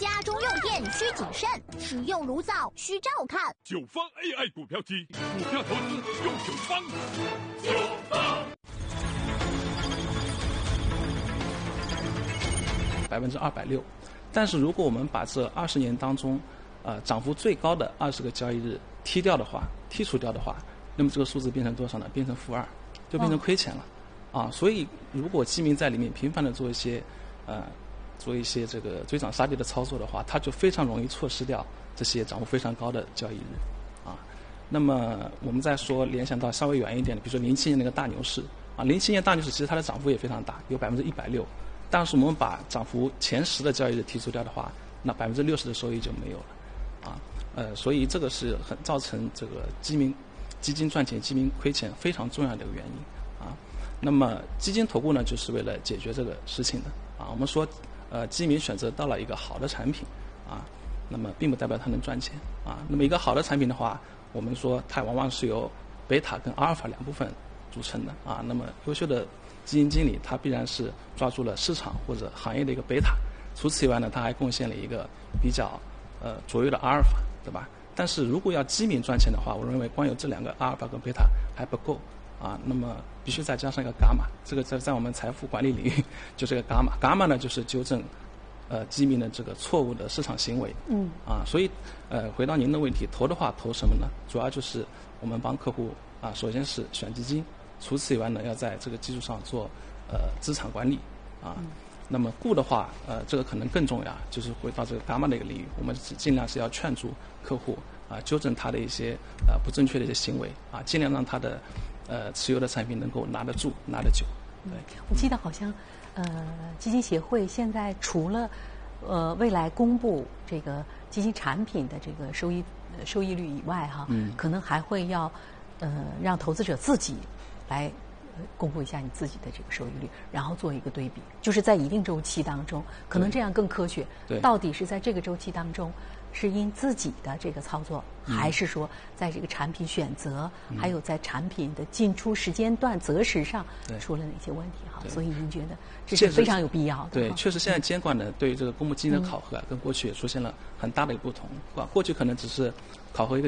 家中用电需谨慎，使用炉灶需照看。 九方 AI 股票机，股票投资用九方。九方 260%，但是如果我们把这20年当中，涨幅最高的20个交易日剔除掉的话，那么这个数字变成多少呢？变成-2，就变成亏钱了。所以如果基民在里面频繁的做一些这个追涨杀跌的操作的话，它就非常容易错失掉这些涨幅非常高的交易日。那么我们再说联想到稍微远一点的，比如说07年那个大牛市，07年大牛市其实它的涨幅也非常大，有160%，但是我们把涨幅前10的交易日剔除掉的话，那60%的收益就没有了。所以这个是很造成这个基金赚钱、基民亏钱非常重要的一个原因。那么基金投顾呢，就是为了解决这个事情的。我们说，基民选择到了一个好的产品，那么并不代表它能赚钱。那么一个好的产品的话，我们说它往往是由贝塔跟阿尔法2部分组成的。那么优秀的基金经理，他必然是抓住了市场或者行业的一个贝塔。除此以外呢，他还贡献了一个比较卓越的阿尔法，对吧？但是如果要基民赚钱的话，我认为光有这2个阿尔法跟贝塔还不够。那么必须再加上一个伽马，这个在我们财富管理领域就是个伽马。伽马呢，就是纠正基民的这个错误的市场行为。所以回到您的问题，投的话投什么呢？主要就是我们帮客户首先是选基金，除此以外呢，要在这个基础上做资产管理。那么顾的话，这个可能更重要，就是回到这个伽马的一个领域，我们尽量是要劝阻客户纠正他的一些不正确的一些行为尽量让他的持有的产品能够拿得住、拿得久。对， 我记得好像基金协会现在除了未来公布这个基金产品的这个收益率以外可能还会要让投资者自己来公布一下你自己的这个收益率，然后做一个对比，就是在一定周期当中，可能这样更科学。 对， 到底是在这个周期当中是因自己的这个操作，还是说在这个产品选择，还有在产品的进出时间段择时上出了哪些问题所以您觉得这是非常有必要的。 对，确实现在监管呢对于这个公募基金的考核跟过去也出现了很大的一个不同。过去可能只是考核一个